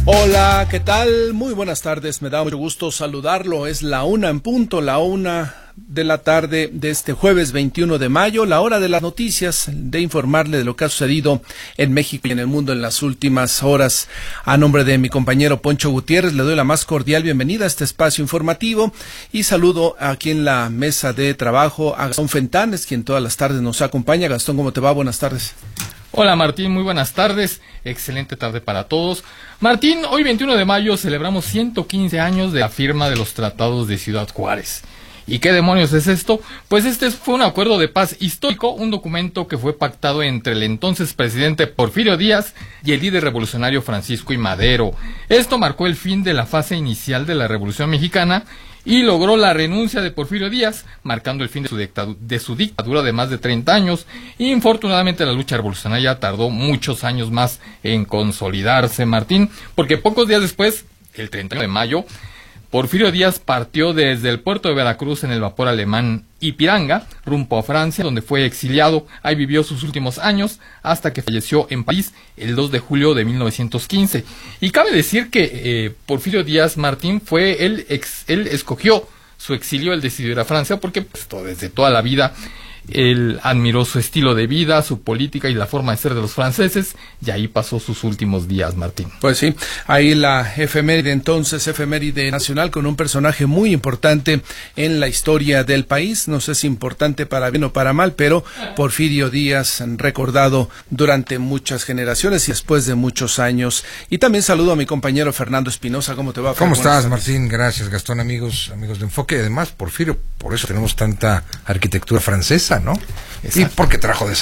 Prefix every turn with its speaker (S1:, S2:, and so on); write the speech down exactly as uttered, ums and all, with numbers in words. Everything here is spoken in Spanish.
S1: Hola, ¿qué tal? Muy buenas tardes, me da mucho gusto saludarlo. Es la una en punto, la una de la tarde de este jueves veintiuno de mayo, la hora de las noticias, de informarle de lo que ha sucedido en México y en el mundo en las últimas horas. A nombre de mi compañero Poncho Gutiérrez, le doy la más cordial bienvenida a este espacio informativo y saludo aquí en la mesa de trabajo a Gastón Fentanes, quien todas las tardes nos acompaña. Gastón, ¿cómo te va? Buenas tardes.
S2: Hola Martín, muy buenas tardes, excelente tarde para todos. Martín, hoy veintiuno de mayo celebramos ciento quince años de la firma de los tratados de Ciudad Juárez. ¿Y qué demonios es esto? Pues este fue un acuerdo de paz histórico, un documento que fue pactado entre el entonces presidente Porfirio Díaz y el líder revolucionario Francisco I. Madero. Esto marcó el fin de la fase inicial de la Revolución Mexicana y logró la renuncia de Porfirio Díaz, marcando el fin de su, dictadu- de su dictadura de más de treinta años. Infortunadamente la lucha revolucionaria tardó muchos años más en consolidarse, Martín, porque pocos días después, el treinta de mayo, Porfirio Díaz partió desde el puerto de Veracruz en el vapor alemán Ipiranga, rumbo a Francia, donde fue exiliado. Ahí vivió sus últimos años, hasta que falleció en París el dos de julio de mil novecientos quince. Y cabe decir que eh, Porfirio Díaz, Martín, fue él, ex, él escogió su exilio, él decidió ir a Francia, porque pues, todo, desde toda la vida él admiró su estilo de vida, su política y la forma de ser de los franceses, y ahí pasó sus últimos días, Martín.
S1: Pues sí, ahí la efeméride entonces, efeméride nacional con un personaje muy importante en la historia del país, no sé si importante para bien o para mal, pero Porfirio Díaz, recordado durante muchas generaciones y después de muchos años. Y también saludo a mi compañero Fernando Espinosa. ¿Cómo te va,
S3: Fer? ¿Cómo estás, Martín? Gracias, Gastón, amigos, amigos de Enfoque. Además, Porfirio, por eso tenemos tanta arquitectura francesa, ¿no? Exacto. Y porque trajo de